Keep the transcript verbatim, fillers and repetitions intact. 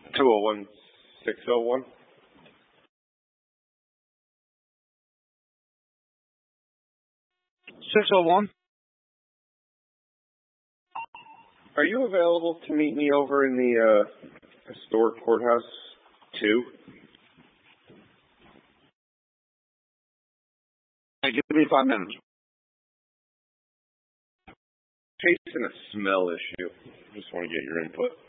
two oh one, six oh one. six oh one. Are you available to meet me over in the uh, historic courthouse two? Hey, give me five minutes. Facing a smell issue. Just want to get your input.